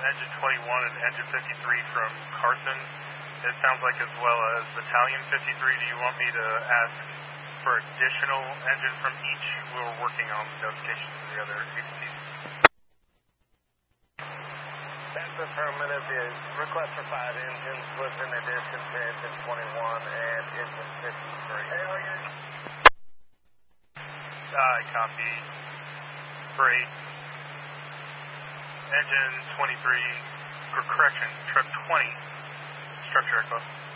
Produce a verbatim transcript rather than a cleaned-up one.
engine twenty-one and engine fifty-three from Carson. It sounds like as well as battalion fifty-three. Do you want me to ask for additional engine from each? We're working on notifications of the other agencies. That's affirmative. The request for five engines was in addition to engine twenty-one and engine fifty-three. I copy. Great. Engine twenty-three, or correction, truck twenty, structure echo.